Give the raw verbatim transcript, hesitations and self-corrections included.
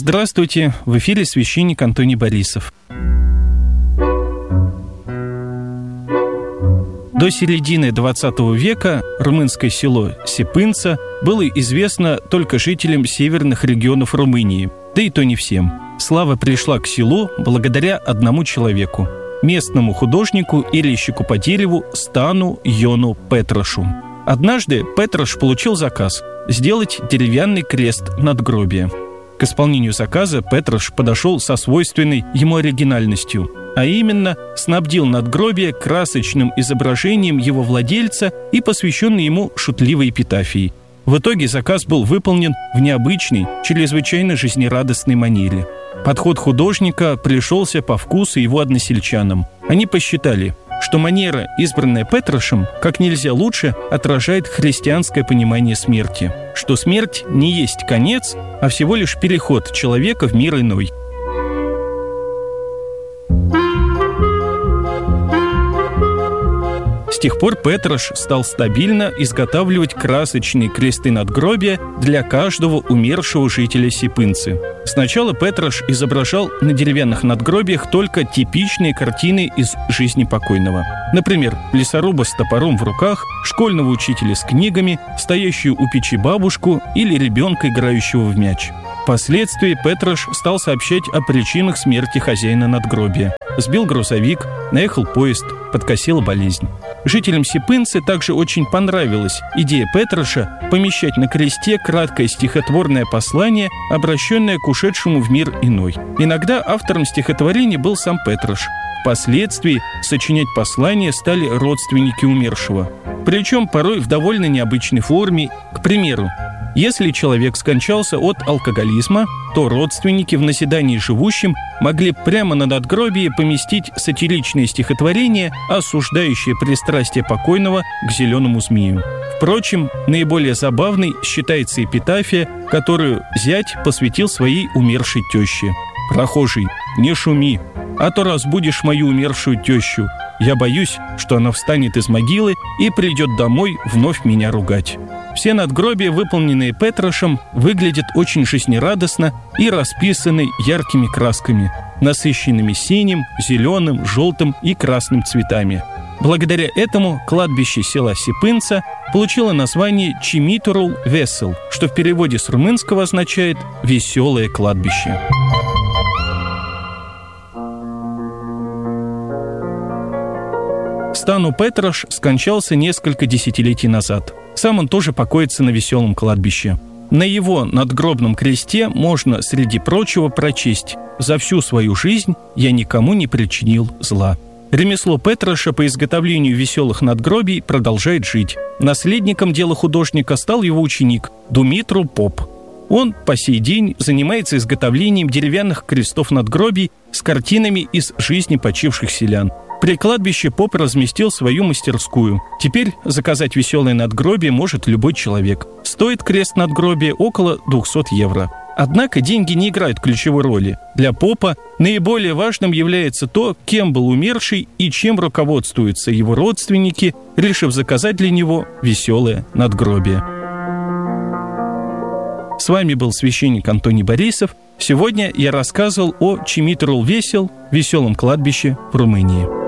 Здравствуйте, в эфире священник Антоний Борисов. До середины двадцатого века румынское село Сипânța было известно только жителям северных регионов Румынии, да и то не всем. Слава пришла к селу благодаря одному человеку – местному художнику и резчику по дереву Стану Йону Петрашу. Однажды Петраш получил заказ – сделать деревянный крест надгробия. К исполнению заказа Петраш подошел со свойственной ему оригинальностью, а именно снабдил надгробие красочным изображением его владельца и посвященной ему шутливой эпитафией. В итоге заказ был выполнен в необычной, чрезвычайно жизнерадостной манере. Подход художника пришелся по вкусу его односельчанам. Они посчитали, что манера, избранная Петрашем, как нельзя лучше отражает христианское понимание смерти, что смерть не есть конец, а всего лишь переход человека в мир иной. С тех пор Петраш стал стабильно изготавливать красочные кресты надгробия для каждого умершего жителя Сипânцы. Сначала Петраш изображал на деревянных надгробиях только типичные картины из жизни покойного. Например, лесоруба с топором в руках, школьного учителя с книгами, стоящую у печи бабушку или ребенка, играющего в мяч. Впоследствии Петраш стал сообщать о причинах смерти хозяина надгробия. Сбил грузовик, наехал поезд, подкосила болезнь. Жителям Сипânцы также очень понравилась идея Петраша помещать на кресте краткое стихотворное послание, обращенное к ушедшему в мир иной. Иногда автором стихотворения был сам Петраш. Впоследствии сочинять послания стали родственники умершего. Причем порой в довольно необычной форме. К примеру, если человек скончался от алкоголизма, то родственники в назидании живущим могли прямо на надгробии поместить сатиричное стихотворение, осуждающее пристрастие покойного к зеленому змею. Впрочем, наиболее забавной считается эпитафия, которую зять посвятил своей умершей теще. «Прохожий, не шуми, а то разбудишь мою умершую тещу. Я боюсь, что она встанет из могилы и придет домой вновь меня ругать». Все надгробия, выполненные Петрашем, выглядят очень жизнерадостно и расписаны яркими красками, насыщенными синим, зеленым, желтым и красным цветами. Благодаря этому кладбище села Сипânța получило название Cimitirul Vesel, что в переводе с румынского означает «веселое кладбище». Стану Петраш скончался несколько десятилетий назад. Сам он тоже покоится на веселом кладбище. На его надгробном кресте можно, среди прочего, прочесть: «За всю свою жизнь я никому не причинил зла». Ремесло Петраша по изготовлению веселых надгробий продолжает жить. Наследником дела художника стал его ученик Dumitru Поп. Он по сей день занимается изготовлением деревянных крестов надгробий с картинами из жизни почивших селян. При кладбище Поп разместил свою мастерскую. Теперь заказать веселое надгробие может любой человек. Стоит крест надгробия около двести евро. Однако деньги не играют ключевой роли. Для Попа наиболее важным является то, кем был умерший и чем руководствуются его родственники, решив заказать для него веселое надгробие. С вами был священник Антоний Борисов. Сегодня я рассказывал о Cimitirul Vesel, веселом кладбище в Румынии.